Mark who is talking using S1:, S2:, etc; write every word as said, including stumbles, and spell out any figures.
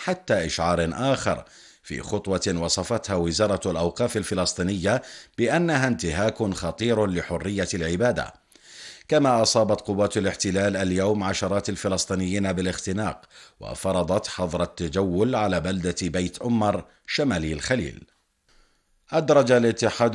S1: حتى إشعار آخر، في خطوة وصفتها وزارة الأوقاف الفلسطينية بأنها انتهاك خطير لحرية العبادة. كما أصابت قوات الاحتلال اليوم عشرات الفلسطينيين بالاختناق، وفرضت حظر التجول على بلدة بيت أمر شمالي الخليل. أدرج الاتحاد